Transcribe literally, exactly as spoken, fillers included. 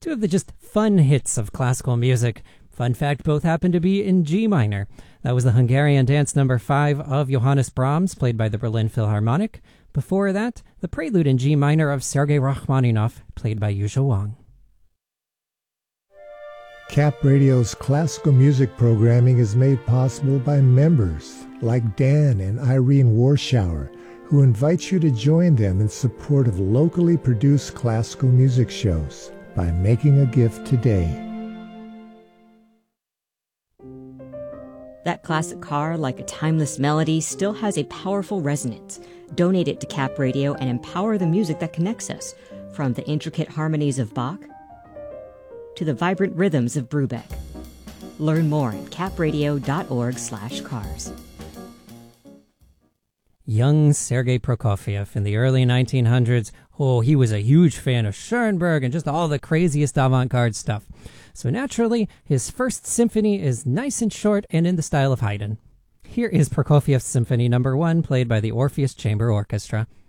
Two of the just fun hits of classical music. Fun fact, both happen to be in G minor. That was the Hungarian Dance number five of Johannes Brahms, played by the Berlin Philharmonic. Before that, the Prelude in G minor of Sergei Rachmaninoff, played by Yuzha Wang. Cap Radio's classical music programming is made possible by members like Dan and Irene Warschauer, who invite you to join them in support of locally produced classical music shows by making a gift today. That classic car, like a timeless melody, still has a powerful resonance. Donate it to Cap Radio and empower the music that connects us, from the intricate harmonies of Bach to the vibrant rhythms of Brubeck. Learn more at capradio.org slash cars. Young Sergei Prokofiev in the early nineteen hundreds, oh, he was a huge fan of Schoenberg and just all the craziest avant-garde stuff. So naturally, his first symphony is nice and short and in the style of Haydn. Here is Prokofiev's Symphony number one, played by the Orpheus Chamber Orchestra.